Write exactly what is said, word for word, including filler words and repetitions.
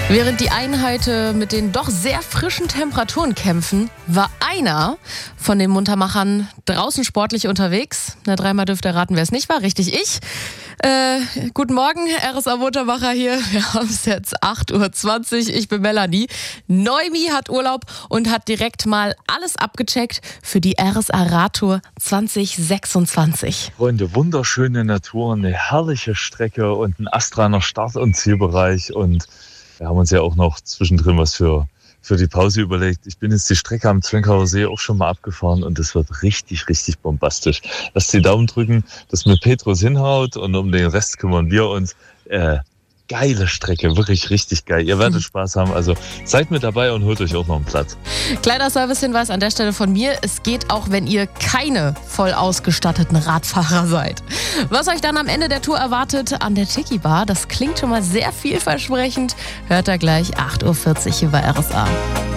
Während die einen heute mit den doch sehr frischen Temperaturen kämpfen, war einer von den Muntermachern draußen sportlich unterwegs. Na, dreimal dürft ihr raten, wer es nicht war. Richtig, ich. Äh, guten Morgen, R S A-Muntermacher hier. Wir haben es jetzt acht Uhr zwanzig. Ich bin Melanie. Noemi hat Urlaub und hat direkt mal alles abgecheckt für die R S A-Radtour zwanzig sechsundzwanzig. Freunde, wunderschöne Natur, eine herrliche Strecke und ein astreiner Start- und Zielbereich. Und wir haben uns ja auch noch zwischendrin was für, für die Pause überlegt. Ich bin jetzt die Strecke am Zwenkauer See auch schon mal abgefahren und das wird richtig, richtig bombastisch. Lasst die Daumen drücken, dass mit Petrus hinhaut und um den Rest kümmern wir uns. Äh, geile Strecke, wirklich richtig geil. Ihr werdet Spaß haben, also seid mit dabei und holt euch auch noch einen Platz. Kleiner Servicehinweis an der Stelle von mir. Es geht auch, wenn ihr keine voll ausgestatteten Radfahrer seid. Was euch dann am Ende der Tour erwartet an der Tiki Bar, das klingt schon mal sehr vielversprechend. Hört ihr gleich acht Uhr vierzig hier bei R S A.